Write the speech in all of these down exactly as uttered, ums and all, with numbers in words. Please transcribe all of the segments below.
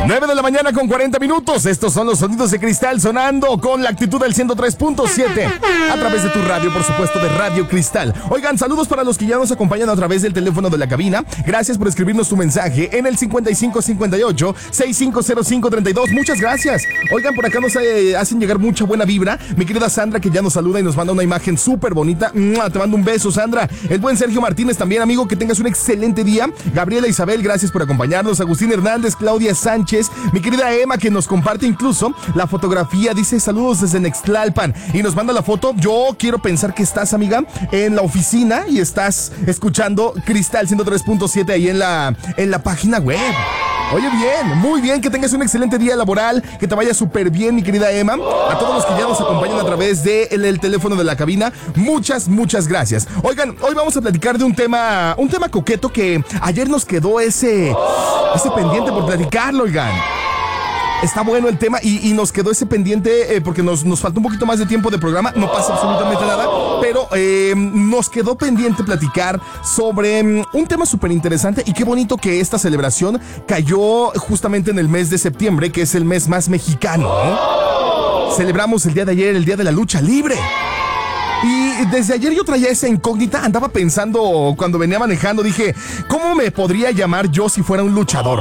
nueve de la mañana con cuarenta minutos. Estos son los sonidos de Cristal sonando con la actitud del ciento tres punto siete a través de tu radio, por supuesto, de Radio Cristal. Oigan, saludos para los que ya nos acompañan a través del teléfono de la cabina. Gracias por escribirnos tu mensaje en el cincuenta y cinco cincuenta y ocho, sesenta y cinco cero cinco treinta y dos. Muchas gracias. Oigan, por acá nos eh, hacen llegar mucha buena vibra. Mi querida Sandra, que ya nos saluda y nos manda una imagen súper bonita. ¡Mua! Te mando un beso, Sandra. El buen Sergio Martínez también, amigo, que tengas un excelente día. Gabriela Isabel, gracias por acompañarnos. Agustín Hernández, Claudia Sánchez, mi querida Emma, que nos comparte incluso la fotografía, dice saludos desde Nextlalpan y nos manda la foto. Yo quiero pensar que estás, amiga, en la oficina y estás escuchando Cristal ciento tres punto siete ahí en la, en la página web. Oye, bien, muy bien, que tengas un excelente día laboral, que te vaya súper bien, mi querida Emma. A todos los que ya nos acompañan a través del de el teléfono de la cabina, muchas, muchas gracias. Oigan, hoy vamos a platicar de un tema, un tema coqueto que ayer nos quedó ese, ese pendiente por platicarlo, oigan. Está bueno el tema y, y nos quedó ese pendiente eh, porque nos, nos faltó un poquito más de tiempo de programa. No pasa absolutamente nada, pero eh, nos quedó pendiente platicar sobre um, un tema súper interesante. Y qué bonito que esta celebración cayó justamente en el mes de septiembre, que es el mes más mexicano, ¿no? Celebramos el día de ayer, el día de la lucha libre. Y desde ayer yo traía esa incógnita, andaba pensando cuando venía manejando, dije, ¿cómo me podría llamar yo si fuera un luchador?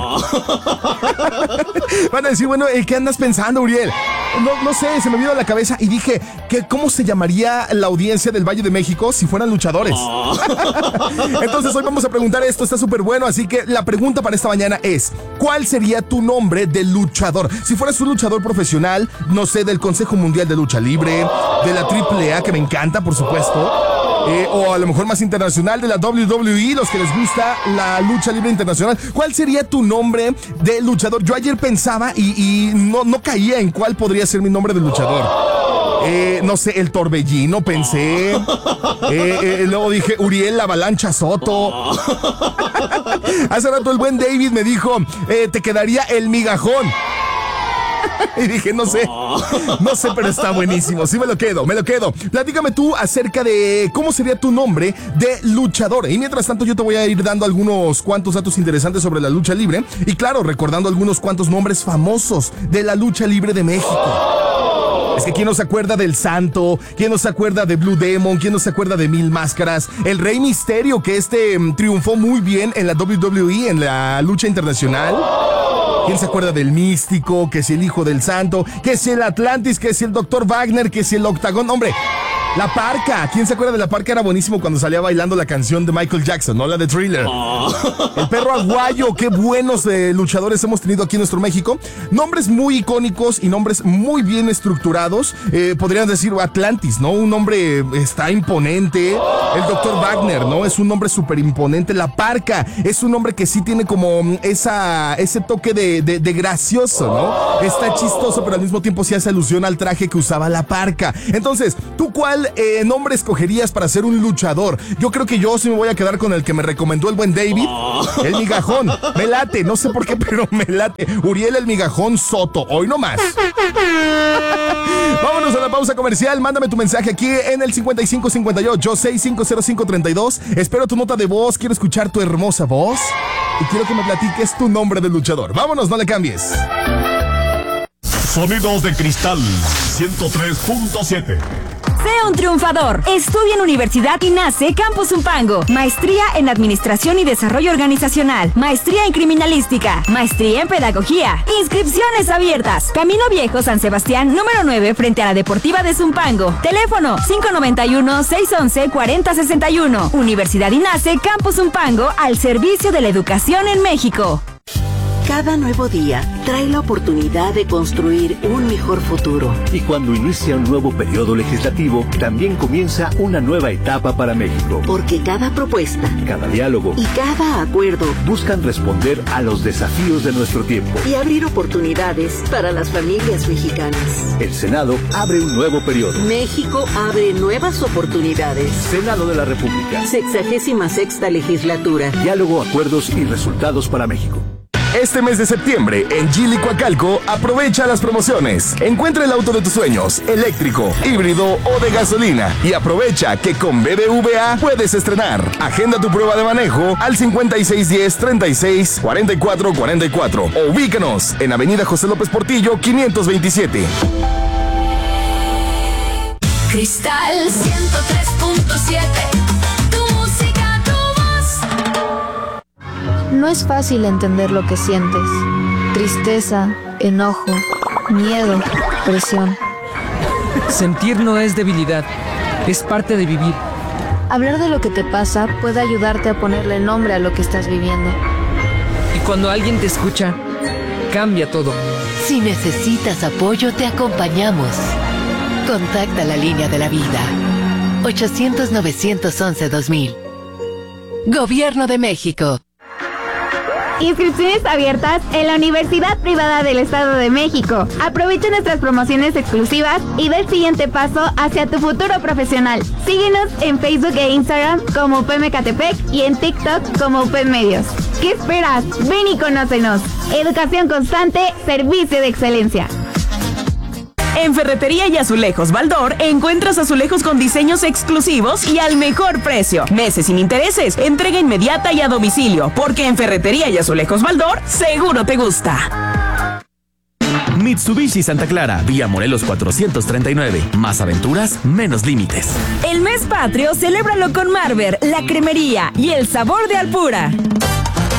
Van a decir, bueno, ¿qué andas pensando, Uriel? No, no sé, se me vino a la cabeza y dije, que ¿cómo se llamaría la audiencia del Valle de México si fueran luchadores? Entonces hoy vamos a preguntar esto, está súper bueno, así que la pregunta para esta mañana es, ¿cuál sería tu nombre de luchador? Si fueras un luchador profesional, no sé, del Consejo Mundial de Lucha Libre, de la triple A, que me encanta, por supuesto, eh, o a lo mejor más internacional, de la doble u doble u E, los que les gusta la lucha libre internacional. ¿Cuál sería tu nombre de luchador? Yo ayer pensaba y, y no, no caía en cuál podría ser mi nombre de luchador. Eh, no sé, el Torbellino, pensé. Eh, eh, luego dije, Uriel la Avalancha Soto. Hace rato el buen David me dijo, eh, te quedaría el Migajón. Y dije, no sé, no sé, pero está buenísimo. Sí, me lo quedo, me lo quedo. Platícame tú acerca de cómo sería tu nombre de luchador. Y mientras tanto yo te voy a ir dando algunos cuantos datos interesantes sobre la lucha libre. Y claro, recordando algunos cuantos nombres famosos de la lucha libre de México. Es que ¿quién no se acuerda del Santo? ¿Quién no se acuerda de Blue Demon? ¿Quién no se acuerda de Mil Máscaras? El Rey Misterio, que este um, triunfó muy bien en la doble u doble u E, en la lucha internacional. ¿Quién se acuerda del Místico? Que si el Hijo del Santo, que si el Atlantis, que si el Doctor Wagner, que si el Octagón. Hombre, la Parca. ¿Quién se acuerda de la Parca? Era buenísimo cuando salía bailando la canción de Michael Jackson, no la de Thriller. Oh. El Perro Aguayo. Qué buenos eh, luchadores hemos tenido aquí en nuestro México. Nombres muy icónicos y nombres muy bien estructurados. Eh, podrían decir Atlantis, ¿no? Un nombre está imponente. El Doctor Wagner, ¿no? Es un nombre súper imponente. La Parca es un nombre que sí tiene como esa, ese toque de, de, de gracioso, ¿no? Está chistoso, pero al mismo tiempo sí hace alusión al traje que usaba la Parca. Entonces, ¿tú cuál eh, nombre escogerías para ser un luchador? Yo creo que yo sí me voy a quedar con el que me recomendó el buen David. El Migajón. Me late, no sé por qué, pero me late. Uriel el Migajón Soto. Hoy no más. Vámonos a la pausa comercial. Mándame tu mensaje aquí en el cincuenta y cinco cincuenta y ocho, sesenta y cinco cero cinco treinta y dos. Espero tu nota de voz. Quiero escuchar tu hermosa voz. Y quiero que me platiques tu nombre de luchador. Vámonos, no le cambies. Sonidos de Cristal ciento tres punto siete. Sea un triunfador. Estudia en Universidad INACE Campus Zumpango. Maestría en Administración y Desarrollo Organizacional. Maestría en Criminalística. Maestría en Pedagogía. Inscripciones abiertas. Camino Viejo, San Sebastián, número nueve, frente a la Deportiva de Zumpango. Teléfono cinco nueve uno, seis uno uno, cuatro cero seis uno. Universidad INACE Campus Zumpango, al servicio de la educación en México. Cada nuevo día trae la oportunidad de construir un mejor futuro. Y cuando inicia un nuevo periodo legislativo, también comienza una nueva etapa para México. Porque cada propuesta, cada diálogo y cada acuerdo buscan responder a los desafíos de nuestro tiempo y abrir oportunidades para las familias mexicanas. El Senado abre un nuevo periodo. México abre nuevas oportunidades. Senado de la República. Sexagésima sexta legislatura. Diálogo, acuerdos y resultados para México. Este mes de septiembre, en Geely Coacalco, aprovecha las promociones. Encuentra el auto de tus sueños, eléctrico, híbrido o de gasolina. Y aprovecha que con B B V A puedes estrenar. Agenda tu prueba de manejo al cincuenta y seis diez, treinta y seis, cuarenta y cuatro cuarenta y cuatro o ubícanos en Avenida José López Portillo, quinientos veintisiete. Cristal ciento tres punto siete. Tu música, tu voz. No es fácil entender lo que sientes. Tristeza, enojo, miedo, presión. Sentir no es debilidad, es parte de vivir. Hablar de lo que te pasa puede ayudarte a ponerle nombre a lo que estás viviendo. Y cuando alguien te escucha, cambia todo. Si necesitas apoyo, te acompañamos. Contacta la línea de la vida. ochocientos, novecientos once, dos mil. Gobierno de México. Inscripciones abiertas en la Universidad Privada del Estado de México. Aprovecha nuestras promociones exclusivas y da el siguiente paso hacia tu futuro profesional. Síguenos en Facebook e Instagram como U P M Ecatepec y en TikTok como U P M Medios. ¿Qué esperas? Ven y conócenos. Educación constante, servicio de excelencia. En Ferretería y Azulejos Baldor encuentras azulejos con diseños exclusivos y al mejor precio. Meses sin intereses, entrega inmediata y a domicilio, porque en Ferretería y Azulejos Baldor seguro te gusta. Mitsubishi Santa Clara, vía Morelos cuatrocientos treinta y nueve. Más aventuras, menos límites. El mes patrio, celébralo con Marber, la cremería y el sabor de Alpura.